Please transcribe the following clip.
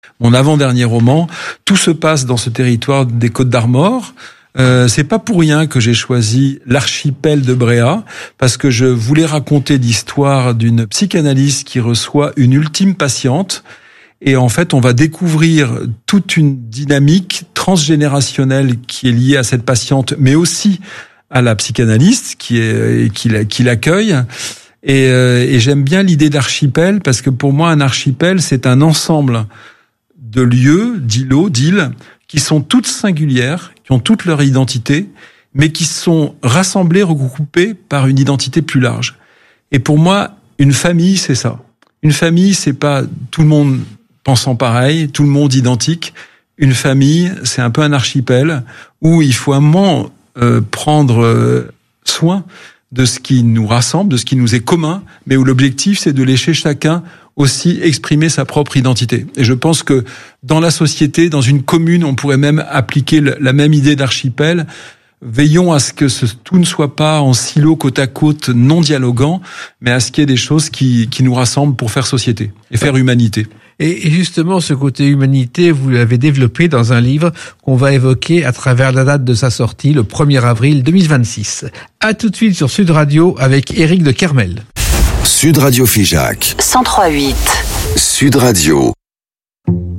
Mon avant-dernier roman, tout se passe dans ce territoire des Côtes-d'Armor. C'est pas pour rien que j'ai choisi l'archipel de Bréhat, parce que je voulais raconter l'histoire d'une psychanalyste qui reçoit une ultime patiente. Et en fait, on va découvrir toute une dynamique transgénérationnelle qui est liée à cette patiente, mais aussi à la psychanalyste qui l'accueille. Et j'aime bien l'idée d'archipel, parce que pour moi, un archipel, c'est un ensemble de lieux, d'îles, qui sont toutes singulières, qui ont toute leur identité, mais qui sont rassemblées, regroupées par une identité plus large. Et pour moi, une famille, c'est ça. Une famille, c'est pas tout le monde pensant pareil, tout le monde identique. Une famille, c'est un peu un archipel où il faut un moment prendre soin de ce qui nous rassemble, de ce qui nous est commun, mais où l'objectif, c'est de laisser chacun aussi exprimer sa propre identité. Et je pense que dans la société, dans une commune, on pourrait même appliquer la même idée d'archipel. Veillons à ce que tout ne soit pas en silo côte à côte, non dialoguant, mais à ce qu'il y ait des choses qui nous rassemblent pour faire société et faire humanité. Et justement, ce côté humanité, vous l'avez développé dans un livre qu'on va évoquer à travers la date de sa sortie, le 1er avril 2026. À tout de suite sur Sud Radio avec Éric de Kermel. Sud Radio Figeac 103.8 Sud Radio.